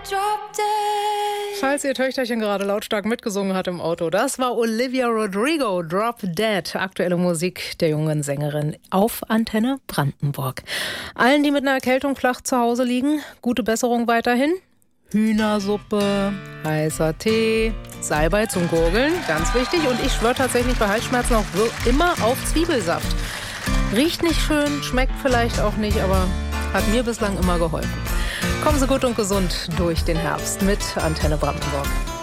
drop dead. Falls ihr Töchterchen gerade lautstark mitgesungen hat im Auto, das war Olivia Rodrigo, Drop Dead, aktuelle Musik der jungen Sängerin auf Antenne Brandenburg. Allen, die mit einer Erkältung flach zu Hause liegen, gute Besserung weiterhin. Hühnersuppe, heißer Tee, Salbei zum Gurgeln, ganz wichtig. Und ich schwöre tatsächlich bei Halsschmerzen auch immer auf Zwiebelsaft. Riecht nicht schön, schmeckt vielleicht auch nicht, aber hat mir bislang immer geholfen. Kommen Sie gut und gesund durch den Herbst mit Antenne Brandenburg.